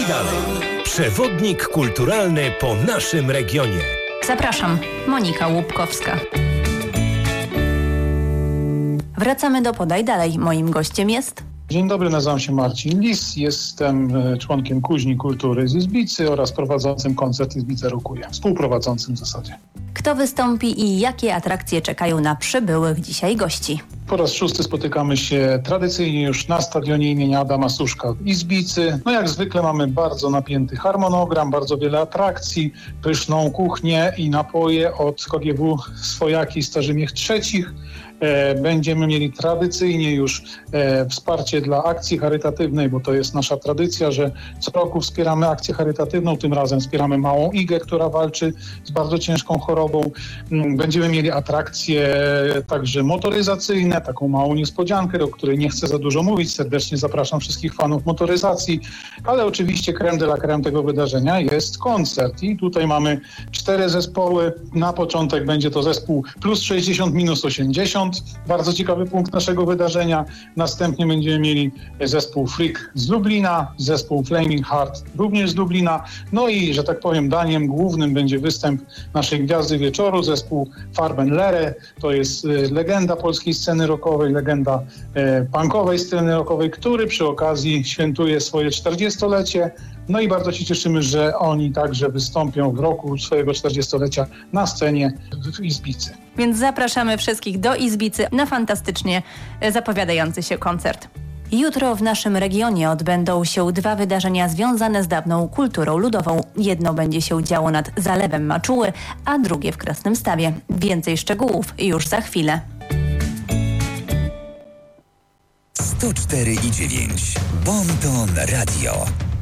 dalej. Przewodnik kulturalny po naszym regionie. Zapraszam, Monika Łupkowska. Wracamy do Podaj Dalej. Moim gościem jest... Dzień dobry, nazywam się Marcin Lis, jestem członkiem Kuźni Kultury z Izbicy oraz prowadzącym koncert Izbice Rokuje, współprowadzącym w zasadzie. Kto wystąpi i jakie atrakcje czekają na przybyłych dzisiaj gości? Po raz 6 spotykamy się tradycyjnie już na stadionie imienia Adama Suszka w Izbicy. No jak zwykle mamy bardzo napięty harmonogram, bardzo wiele atrakcji, pyszną kuchnię i napoje od KGW Swojaki Starzymiech Trzecich. Będziemy mieli tradycyjnie już wsparcie dla akcji charytatywnej, bo to jest nasza tradycja, że co roku wspieramy akcję charytatywną. Tym razem wspieramy Małą Igę, która walczy z bardzo ciężką chorobą. Będziemy mieli atrakcje także motoryzacyjne, taką małą niespodziankę, o której nie chcę za dużo mówić. Serdecznie zapraszam wszystkich fanów motoryzacji, ale oczywiście crème de la crème tego wydarzenia jest koncert i tutaj mamy 4 zespoły. Na początek będzie to zespół Plus 60 minus 80. Bardzo ciekawy punkt naszego wydarzenia. Następnie będziemy mieli zespół Freak z Lublina, zespół Flaming Heart również z Lublina. No i, że tak powiem, daniem głównym będzie występ naszej gwiazdy wieczoru, zespół Farben Lere. To jest legenda polskiej sceny rockowej, legenda punkowej sceny rockowej, który przy okazji świętuje swoje 40-lecie. No i bardzo się cieszymy, że oni także wystąpią w roku swojego 40-lecia na scenie w Izbicy. Więc zapraszamy wszystkich do Izbicy na fantastycznie zapowiadający się koncert. Jutro w naszym regionie odbędą się 2 wydarzenia związane z dawną kulturą ludową. Jedno będzie się działo nad Zalewem Maczuły, a drugie w Krasnymstawie. Więcej szczegółów już za chwilę. 104,9 Bon Ton Radio.